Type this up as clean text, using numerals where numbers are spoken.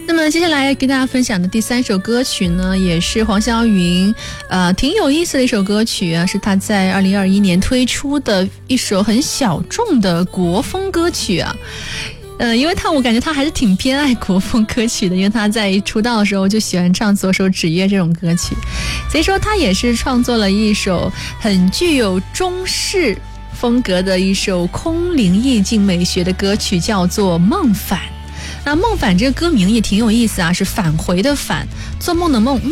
那么接下来跟大家分享的第3首歌曲呢，也是黄霄云挺有意思的一首歌曲啊，是他在2021年推出的一首很小众的国风歌曲啊。因为我感觉他还是挺偏爱国风歌曲的，因为他在出道的时候就喜欢唱左手指月这种歌曲，所以说他也是创作了一首很具有中式风格的一首空灵意境美学的歌曲，叫做《梦返》。那梦返这个歌名也挺有意思啊，是返回的返，做梦的梦，